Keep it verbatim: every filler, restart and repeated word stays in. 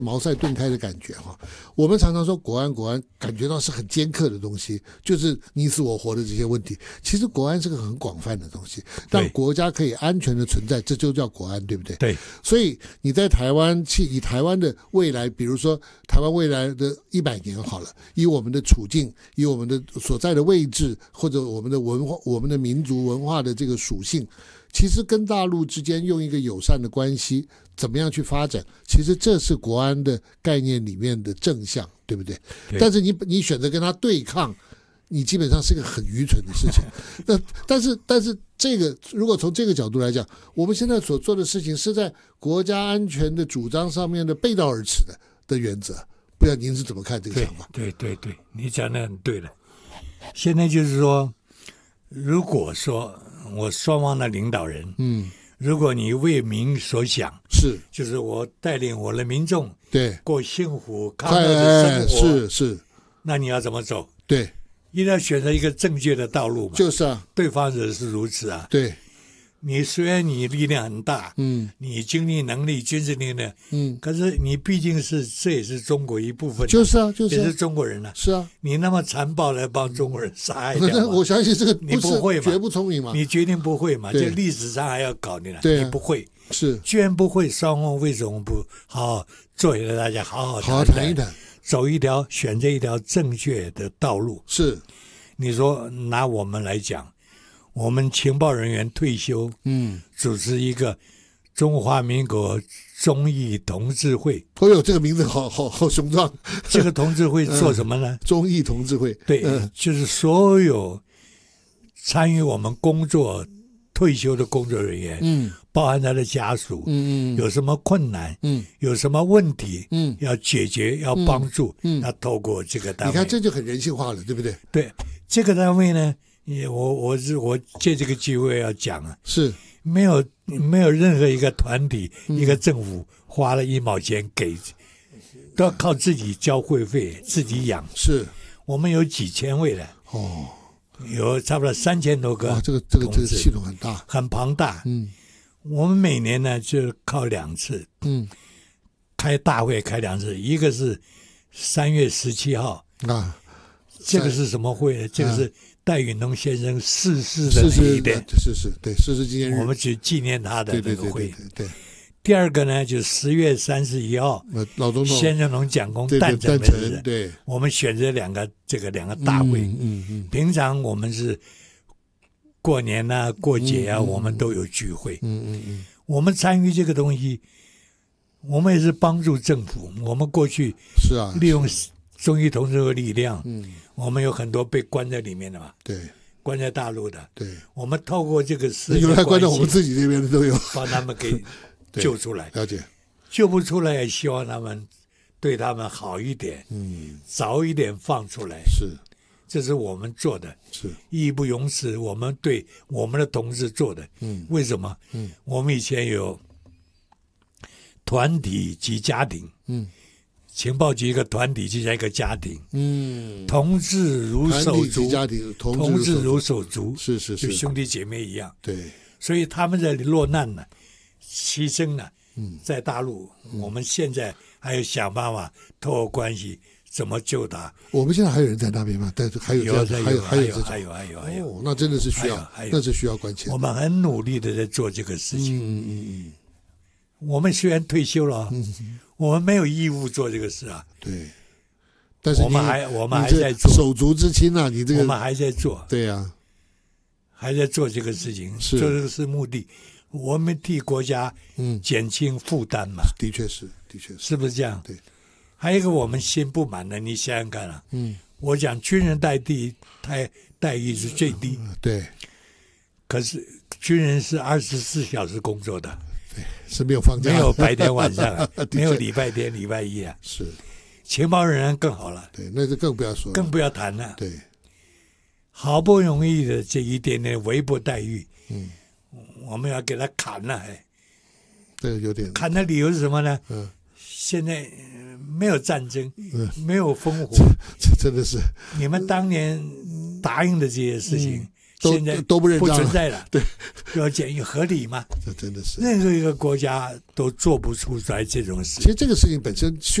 茅塞顿开的感觉哈。我们常常说国安国安，感觉到是很尖刻的东西，就是你死我活的这些问题。其实国安是个很广泛的东西，让国家可以安全的存在，这就叫国安，对不对？ 对。 所以你在台湾，以台湾的未来，比如说台湾未来的一百年好了，以我们的处境，以我们的所在的位置，或者我们的文化、我们的民族文化的这个属性，其实跟大陆之间用一个友善的关系，怎么样去发展？其实这是国安的概念里面的正向，对不对？ 对。 但是你你选择跟他对抗，你基本上是个很愚蠢的事情。那但是但是这个如果从这个角度来讲，我们现在所做的事情是在国家安全的主张上面的背道而驰的的原则。不知道您是怎么看这个想法？ 对对对对，你讲的很对了。现在就是说，如果说我双方的领导人，嗯，如果你为民所想， 是， 就是我带领我的民众， 对， 过幸福康乐的生活， 是是， 那你要怎么走？ 对， 一定要选择一个正确的道路嘛。 就是啊， 对方也是如此啊。 对。 你虽然你力量很大， 嗯， 你经济能力、军事力量， 嗯， 可是你毕竟是这也是中国一部分， 就是啊，就是、啊、 也是中国人啊， 是啊， 你那么残暴来帮中国人杀害掉， 我相信这个你不会嘛， 绝不聪明嘛， 你决定不会嘛，这历史上还要搞你了， 对、 啊，你不会， 是， 居然不会，双方为什么不好好坐下来，大家好好好好谈一谈， 走一条选择一条正确的道路？ 是， 你说拿我们来讲。我们情报人员退休，嗯，主持一个中华民国忠义同志会。 哦呦，这个名字好好好雄壮。 这个同志会做什么呢？ 嗯、忠义同志会， 对、嗯，就是所有参与我们工作退休的工作人员，嗯，包含他的家属，嗯嗯，有什么困难，嗯，有什么问题，嗯，要解决，要帮助，嗯，要透过这个单位。 你看，这就很人性化了，对不对？ 对，这个单位呢。也我我是我借这个机会要讲啊， 是没有没有任何一个团体、嗯、一个政府花了一毛钱给，都要靠自己交会费，自己养。 是， 我们有几千位的哦，有差不多三千多个。 哇，这个这个这个系统很大， 很庞大。 嗯， 我们每年呢就靠两次，嗯，开大会开两次，一个是三月十七号啊，这个是什么会呢？这个是。戴允东先生逝世的那一天， 是是，对，逝世纪念日， 我们去纪念他的那个会。 对对对对对。 第二个呢，就是十月三十一号， 老总统先生龙蒋公诞辰的日子。 对， 我们选择两个这个两个大会。 嗯嗯嗯。 平常我们是过年啊、过节啊，我们都有聚会。 嗯嗯嗯。 我们参与这个东西，我们也是帮助政府。我们过去是啊， 利用忠义同志会力量。嗯。我们有很多被关在里面的嘛， 对， 关在大陆的， 对， 我们透过这个事， 有来关在我们自己这边的都有， 帮他们给救出来。 了解， 救不出来也希望他们对他们好一点， 嗯， 早一点放出来。 是， 这是我们做的， 是义不容辞。我们对我们的同志做的，嗯，为什么？嗯，我们以前有团体及家庭，嗯。情报局一个团体就像一个家庭，嗯，同志如手足， 家庭同志如手足， 是是是， 就兄弟姐妹一样。 对， 所以他们在落难了，牺牲了。嗯，在大陆，我们现在还有想办法透过关系怎么救他。 我们现在还有人在那边吗？但是还有有还有还有还有还有还有还有， 哦，那真的是需要，那是需要关切。 我们很努力的在做这个事情。 嗯嗯嗯。 我们虽然退休了，嗯，我们没有义务做这个事啊。 对，但是我们还我们还在做手足之亲啊，你这个我们还在做。 对呀、啊， 还在做这个事情， 是做这个是目的，我们替国家嗯减轻负担嘛。 的确是，的确是， 是不是这样？ 对。 还有一个我们心不满的，你想想看啊，嗯，我讲军人待遇待待遇是最低， 嗯，对。 可是军人是二十四小时工作的。 对，是没有放假， 没有白天晚上、啊，没有礼拜天、礼拜一啊。 是， 情报人员更好了。 对，那就更不要说了， 更不要谈了。 对， 好不容易的这一点点微薄待遇，嗯，我们要给他砍了，哎， 这个有点。 砍的理由是什么呢？ 嗯， 现在没有战争，嗯，没有烽火， 这真的是你们当年答应的这些事情。嗯， 都现在都不认账了， 不存在了。 对， 要检验合理吗？ 这真的是任何一个国家都做不出来这种事。 其实这个事情本身